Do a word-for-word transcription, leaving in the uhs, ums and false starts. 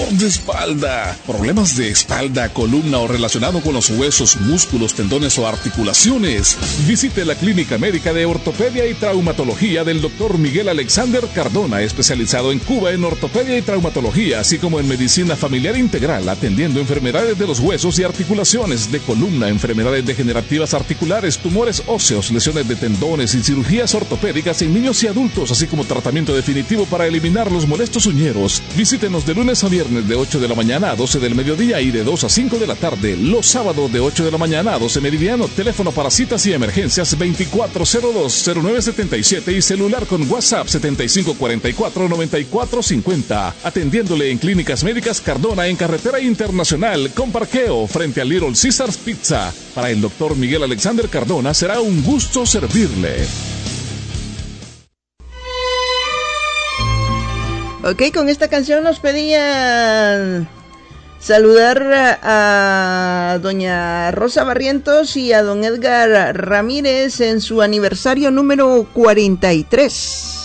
dolor de espalda, problemas de espalda, columna o relacionado con los huesos, músculos, tendones o articulaciones. Visite la Clínica Médica de Ortopedia y Traumatología del doctor Miguel Alexander Cardona, especializado en Cuba en ortopedia y traumatología, así como en medicina familiar integral, atendiendo enfermedades de los huesos y articulaciones, de columna, enfermedades degenerativas articulares, tumores óseos, lesiones de tendones y cirugías ortopédicas en niños y adultos, así como tratamiento definitivo para eliminar los molestos uñeros. Visítenos de lunes a viernes de ocho de la mañana a doce del mediodía y de dos a cinco de la tarde. Los sábados de ocho de la mañana a doce meridiano. Teléfono para citas y emergencias veinticuatro cero dos cero nueve siete siete y celular con WhatsApp setenta y cinco cuarenta y cuatro noventa y cuatro cincuenta. Atendiéndole en Clínicas Médicas Cardona en Carretera Internacional con parqueo frente a Little Caesars Pizza. Para el doctor Miguel Alexander Cardona será un gusto servirle. Ok, con esta canción nos pedían saludar a, a doña Rosa Barrientos y a don Edgar Ramírez en su aniversario número cuarenta y tres.